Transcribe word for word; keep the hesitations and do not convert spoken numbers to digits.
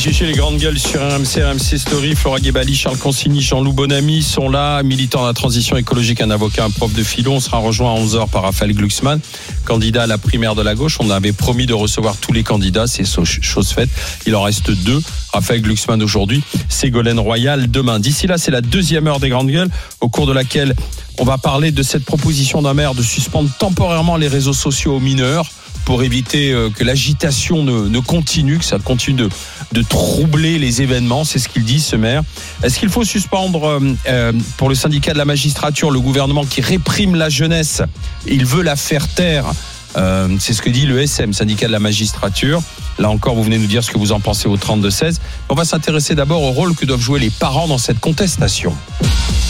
Chez les grandes gueules sur R M C, R M C Story, Flora Guébali, Charles Consigny, Jean-Loup Bonamy sont là, militants de la transition écologique, un avocat, un prof de philo. On sera rejoint à onze heures par Raphaël Glucksmann, candidat à la primaire de la gauche. On avait promis de recevoir tous les candidats, c'est chose faite. Il en reste deux. Raphaël Glucksmann aujourd'hui, Ségolène Royal demain. D'ici là, c'est la deuxième heure des grandes gueules, au cours de laquelle on va parler de cette proposition d'un maire de suspendre temporairement les réseaux sociaux aux mineurs, pour éviter que l'agitation ne, ne continue, que ça continue de, de troubler les événements. C'est ce qu'il dit, ce maire. Est-ce qu'il faut suspendre, euh, pour le syndicat de la magistrature, le gouvernement qui réprime la jeunesse, il veut la faire taire, euh, c'est ce que dit le S M, syndicat de la magistrature. Là encore, vous venez nous dire ce que vous en pensez au trente-deux seize. On va s'intéresser d'abord au rôle que doivent jouer les parents dans cette contestation.